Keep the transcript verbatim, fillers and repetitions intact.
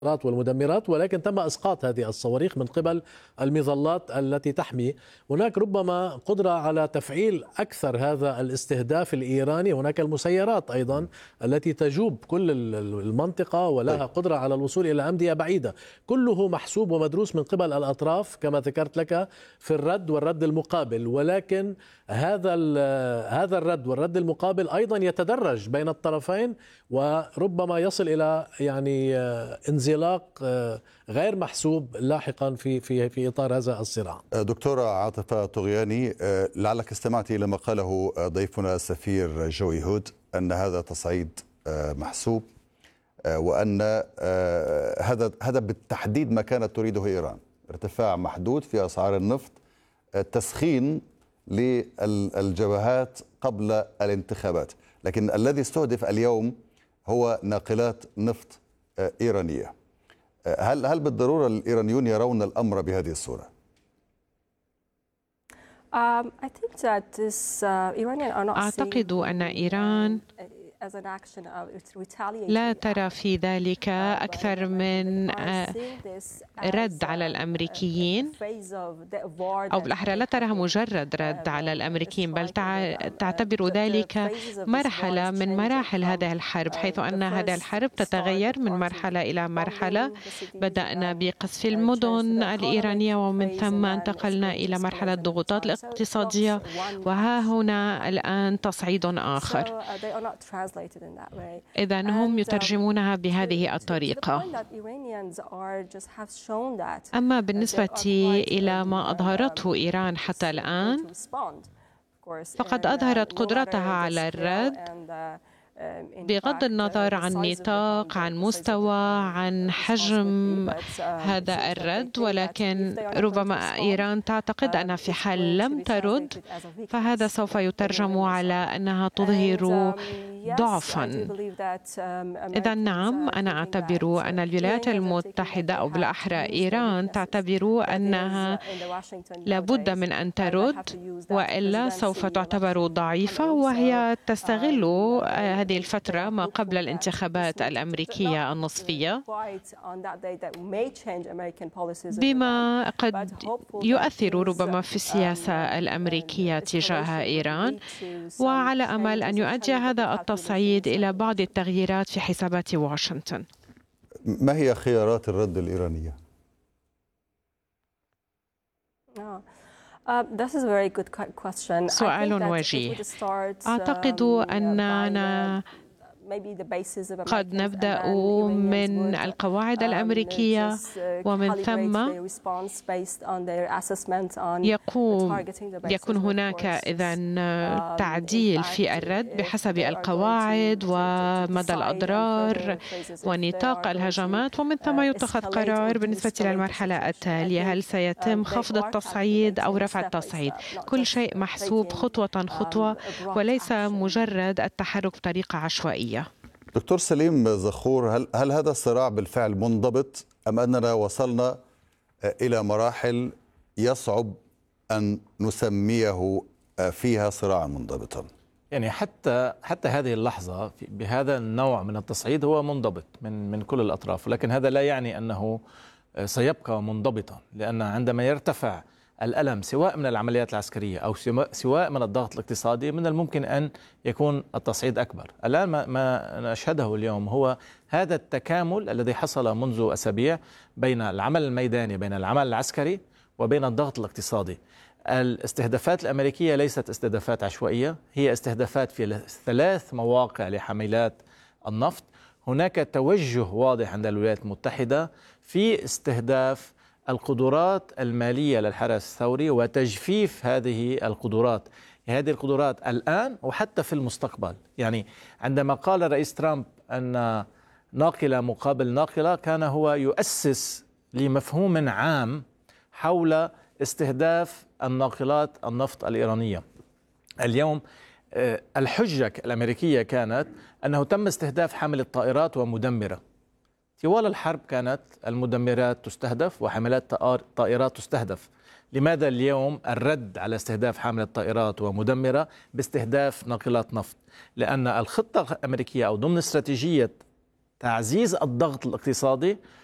والمدمرات، ولكن تم إسقاط هذه الصواريخ من قبل المظلات التي تحمي. هناك ربما قدرة على تفعيل أكثر هذا الاستهداف الإيراني. هناك المسيرات أيضا التي تجوب كل المنطقة ولها قدرة على الوصول إلى أمدية بعيدة. كله محسوب ومدروس من قبل الأطراف كما ذكرت لك في الرد والرد المقابل، ولكن هذا هذا الرد والرد المقابل أيضا يتدرج بين الطرفين، وربما يصل إلى يعني انزلاق غير محسوب لاحقا في في في اطار هذا الصراع. دكتورة عاطفة طغياني، لعلك استمعت الى ما قاله ضيفنا السفير جوي هود ان هذا تصعيد محسوب، وان هذا هذا بالتحديد ما كانت تريده ايران، ارتفاع محدود في اسعار النفط، تسخين للجبهات قبل الانتخابات، لكن الذي استهدف اليوم هو ناقلات نفط إيرانية. هل هل بالضرورة الإيرانيون يرون الأمر بهذه الصورة؟ أعتقد أن إيران لا ترى في ذلك أكثر من رد على الأمريكيين، أو بالأحرى لا تراها مجرد رد على الأمريكيين، بل تعتبر ذلك مرحلة من مراحل هذه الحرب، حيث أن هذه الحرب تتغير من مرحلة إلى مرحلة. بدأنا بقصف المدن الإيرانية ومن ثم انتقلنا إلى مرحلة الضغوطات الاقتصادية، وها هنا الآن تصعيد آخر. إذن هم يترجمونها بهذه الطريقة. أما بالنسبة إلى ما أظهرته إيران حتى الآن، فقد أظهرت قدرتها على الرد بغض النظر عن نطاق، عن مستوى، عن حجم هذا الرد، ولكن ربما إيران تعتقد أنها في حال لم ترد فهذا سوف يترجم على أنها تظهر ضعفا. إذا نعم، أنا أعتبر أن الولايات المتحدة أو بالأحرى إيران تعتبر أنها لابد من أن ترد، وإلا سوف تعتبر ضعيفة، وهي تستغل هذه الفترة ما قبل الانتخابات الأمريكية النصفية بما قد يؤثر ربما في السياسة الأمريكية تجاه إيران، وعلى أمل أن يؤدي هذا التصعيد إلى بعض التغييرات في حسابات واشنطن. ما هي خيارات الرد الإيرانية؟ سؤال وجيه. أعتقد أننا قد نبدأ من القواعد الأمريكية، ومن ثم يقوم يكون هناك إذن تعديل في الرد بحسب القواعد ومدى الأضرار ونطاق الهجمات، ومن ثم يتخذ قرار بالنسبة للمرحلة التالية، هل سيتم خفض التصعيد أو رفع التصعيد. كل شيء محسوب خطوة خطوة وليس مجرد التحرك بطريقة عشوائية. دكتور سليم زخور، هل هل هذا الصراع بالفعل منضبط أم أننا وصلنا إلى مراحل يصعب أن نسميه فيها صراعا منضبطا؟ يعني حتى حتى هذه اللحظة بهذا النوع من التصعيد هو منضبط من من كل الأطراف، ولكن هذا لا يعني أنه سيبقى منضبطا، لأن عندما يرتفع الألم سواء من العمليات العسكرية أو سواء من الضغط الاقتصادي، من الممكن أن يكون التصعيد أكبر. الآن ما نشهده اليوم هو هذا التكامل الذي حصل منذ أسابيع بين العمل الميداني، بين العمل العسكري، وبين الضغط الاقتصادي. الاستهدافات الأمريكية ليست استهدافات عشوائية، هي استهدافات في ثلاث مواقع لحملات النفط. هناك توجه واضح عند الولايات المتحدة في استهداف القدرات المالية للحرس الثوري وتجفيف هذه القدرات هذه القدرات الآن وحتى في المستقبل. يعني عندما قال الرئيس ترامب أن ناقلة مقابل ناقلة، كان هو يؤسس لمفهوم عام حول استهداف الناقلات النفط الإيرانية. اليوم الحجة الأمريكية كانت أنه تم استهداف حامل الطائرات ومدمرة. طوال الحرب كانت المدمرات تستهدف وحاملات طائرات تستهدف. لماذا اليوم الرد على استهداف حامل الطائرات ومدمرة باستهداف ناقلات نفط؟ لأن الخطة الأمريكية أو ضمن استراتيجية تعزيز الضغط الاقتصادي